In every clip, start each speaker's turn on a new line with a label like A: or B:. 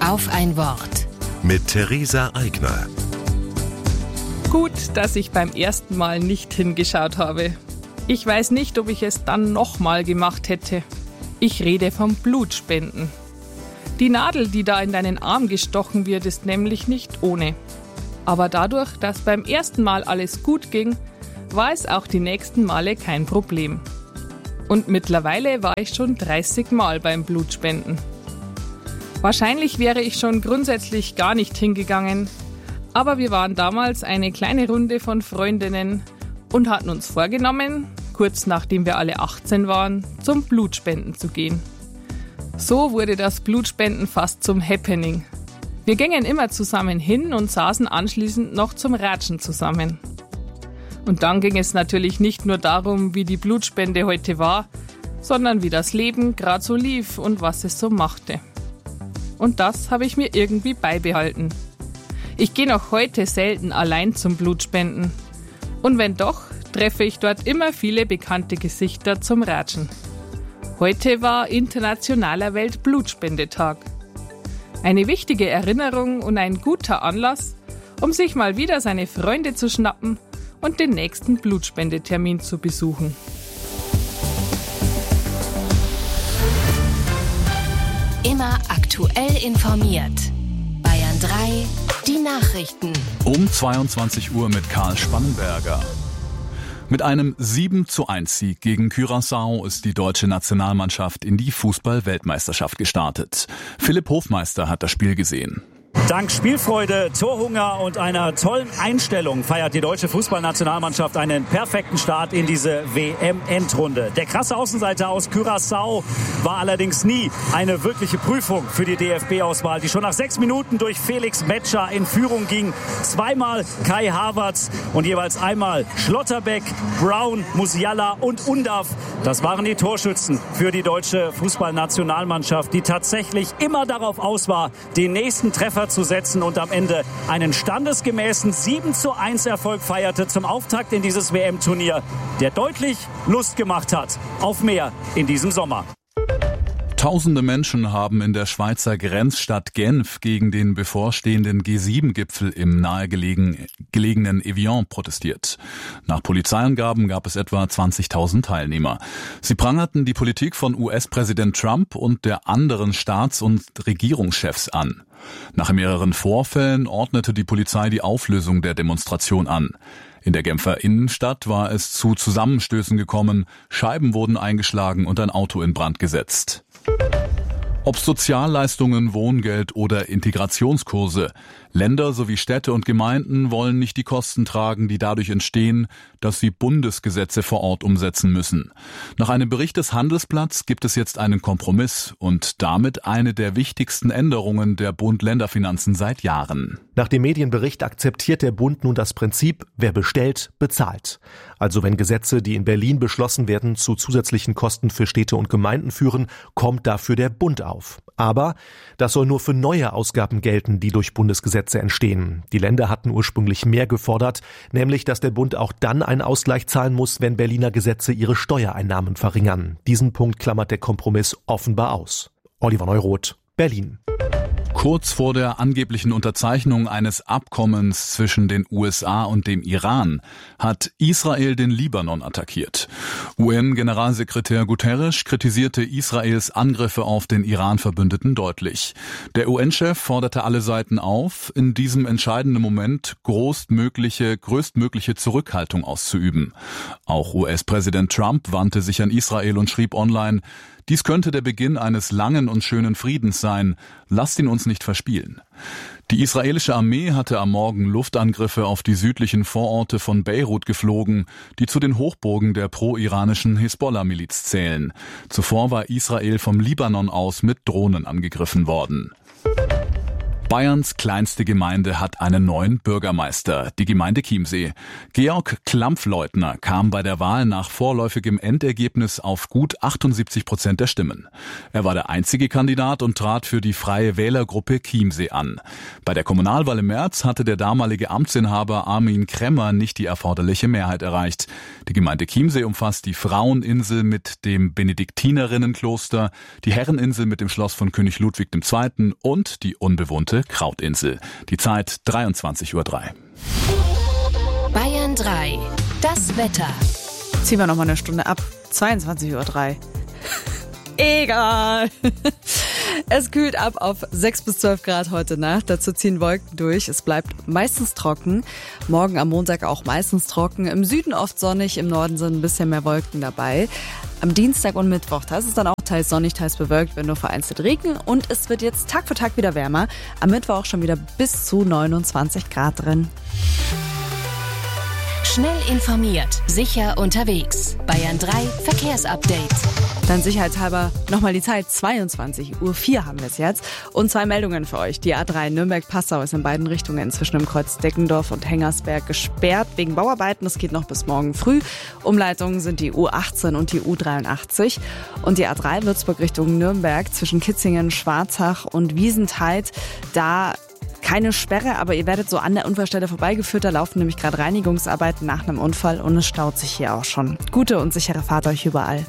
A: Auf ein Wort.
B: Mit Theresa Eigner.
C: Gut, dass ich beim ersten Mal nicht hingeschaut habe. Ich weiß nicht, ob ich es dann nochmal gemacht hätte. Ich rede vom Blutspenden. Die Nadel, die da in deinen Arm gestochen wird, ist nämlich nicht ohne. Aber dadurch, dass beim ersten Mal alles gut ging, war es auch die nächsten Male kein Problem. Und mittlerweile war ich schon 30 Mal beim Blutspenden. Wahrscheinlich wäre ich schon grundsätzlich gar nicht hingegangen, aber wir waren damals eine kleine Runde von Freundinnen und hatten uns vorgenommen, kurz nachdem wir alle 18 waren, zum Blutspenden zu gehen. So wurde das Blutspenden fast zum Happening. Wir gingen immer zusammen hin und saßen anschließend noch zum Ratschen zusammen. Und dann ging es natürlich nicht nur darum, wie die Blutspende heute war, sondern wie das Leben gerade so lief und was es so machte. Und das habe ich mir irgendwie beibehalten. Ich gehe noch heute selten allein zum Blutspenden. Und wenn doch, treffe ich dort immer viele bekannte Gesichter zum Ratschen. Heute war Internationaler Weltblutspendetag. Eine wichtige Erinnerung und ein guter Anlass, um sich mal wieder seine Freunde zu schnappen und den nächsten Blutspendetermin zu besuchen.
A: Immer aktuell informiert. Bayern 3, die Nachrichten.
D: Um 22 Uhr mit Karl Spannenberger. Mit einem 7:1 gegen Curaçao ist die deutsche Nationalmannschaft in die Fußball-Weltmeisterschaft gestartet. Philipp Hofmeister hat das Spiel gesehen.
E: Dank Spielfreude, Torhunger und einer tollen Einstellung feiert die deutsche Fußballnationalmannschaft einen perfekten Start in diese WM-Endrunde. Der krasse Außenseiter aus Curaçao war allerdings nie eine wirkliche Prüfung für die DFB-Auswahl, die schon nach 6 Minuten durch Felix Metscher in Führung ging. Zweimal Kai Havertz und jeweils einmal Schlotterbeck, Brown, Musiala und Undav. Das waren die Torschützen für die deutsche Fußballnationalmannschaft, die tatsächlich immer darauf aus war, den nächsten Treffer zu setzen und am Ende einen standesgemäßen 7:1 Erfolg feierte zum Auftakt in dieses WM-Turnier, der deutlich Lust gemacht hat auf mehr in diesem Sommer.
D: Tausende Menschen haben in der Schweizer Grenzstadt Genf gegen den bevorstehenden G7-Gipfel im nahegelegenen Evian protestiert. Nach Polizeiangaben gab es etwa 20.000 Teilnehmer. Sie prangerten die Politik von US-Präsident Trump und der anderen Staats- und Regierungschefs an. Nach mehreren Vorfällen ordnete die Polizei die Auflösung der Demonstration an. In der Genfer Innenstadt war es zu Zusammenstößen gekommen, Scheiben wurden eingeschlagen und ein Auto in Brand gesetzt. Ob Sozialleistungen, Wohngeld oder Integrationskurse, Länder sowie Städte und Gemeinden wollen nicht die Kosten tragen, die dadurch entstehen, dass sie Bundesgesetze vor Ort umsetzen müssen. Nach einem Bericht des Handelsblatts gibt es jetzt einen Kompromiss und damit eine der wichtigsten Änderungen der Bund-Länder-Finanzen seit Jahren.
F: Nach dem Medienbericht akzeptiert der Bund nun das Prinzip, wer bestellt, bezahlt. Also wenn Gesetze, die in Berlin beschlossen werden, zu zusätzlichen Kosten für Städte und Gemeinden führen, kommt dafür der Bund auf. Aber das soll nur für neue Ausgaben gelten, die durch Bundesgesetze entstehen. Die Länder hatten ursprünglich mehr gefordert, nämlich dass der Bund auch dann einen Ausgleich zahlen muss, wenn Berliner Gesetze ihre Steuereinnahmen verringern. Diesen Punkt klammert der Kompromiss offenbar aus. Oliver Neuroth, Berlin.
D: Kurz vor der angeblichen Unterzeichnung eines Abkommens zwischen den USA und dem Iran hat Israel den Libanon attackiert. UN-Generalsekretär Guterres kritisierte Israels Angriffe auf den Iran-Verbündeten deutlich. Der UN-Chef forderte alle Seiten auf, in diesem entscheidenden Moment größtmögliche Zurückhaltung auszuüben. Auch US-Präsident Trump wandte sich an Israel und schrieb online: Dies könnte der Beginn eines langen und schönen Friedens sein. Lasst ihn uns nicht verspielen. Die israelische Armee hatte am Morgen Luftangriffe auf die südlichen Vororte von Beirut geflogen, die zu den Hochburgen der pro-iranischen Hisbollah-Miliz zählen. Zuvor war Israel vom Libanon aus mit Drohnen angegriffen worden. Bayerns kleinste Gemeinde hat einen neuen Bürgermeister, die Gemeinde Chiemsee. Georg Klampfleutner kam bei der Wahl nach vorläufigem Endergebnis auf gut 78% der Stimmen. Er war der einzige Kandidat und trat für die Freie Wählergruppe Chiemsee an. Bei der Kommunalwahl im März hatte der damalige Amtsinhaber Armin Kremmer nicht die erforderliche Mehrheit erreicht. Die Gemeinde Chiemsee umfasst die Fraueninsel mit dem Benediktinerinnenkloster, die Herreninsel mit dem Schloss von König Ludwig II. Und die unbewohnte Krautinsel. Die Zeit 23:03 Uhr.
A: Bayern 3. Das Wetter.
G: Ziehen wir nochmal eine Stunde ab. 22:03 Uhr. Egal. Es kühlt ab auf 6 bis 12 Grad heute Nacht. Dazu ziehen Wolken durch. Es bleibt meistens trocken. Morgen am Montag auch meistens trocken. Im Süden oft sonnig, im Norden sind ein bisschen mehr Wolken dabei. Am Dienstag und Mittwoch, da ist es dann auch teils sonnig, teils bewölkt, wenn nur vereinzelt Regen. Und es wird jetzt Tag für Tag wieder wärmer. Am Mittwoch auch schon wieder bis zu 29 Grad drin.
A: Schnell informiert, sicher unterwegs. Bayern 3 Verkehrsupdate.
G: Dann sicherheitshalber nochmal die Zeit, 22:04 Uhr haben wir es jetzt. Und 2 Meldungen für euch. Die A3 Nürnberg-Passau ist in beiden Richtungen zwischen dem Kreuz Deckendorf und Hengersberg gesperrt wegen Bauarbeiten. Das geht noch bis morgen früh. Umleitungen sind die U18 und die U83. Und die A3 Würzburg Richtung Nürnberg zwischen Kitzingen, Schwarzach und Wiesentheid. Da keine Sperre, aber ihr werdet so an der Unfallstelle vorbeigeführt. Da laufen nämlich gerade Reinigungsarbeiten nach einem Unfall und es staut sich hier auch schon. Gute und sichere Fahrt euch überall.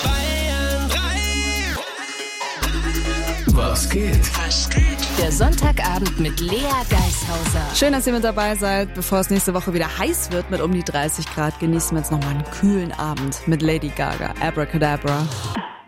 B: Was geht?
A: Der Sonntagabend mit Lea Geishauser.
G: Schön, dass ihr mit dabei seid. Bevor es nächste Woche wieder heiß wird mit um die 30 Grad, genießen wir jetzt nochmal einen kühlen Abend mit Lady Gaga, Abracadabra.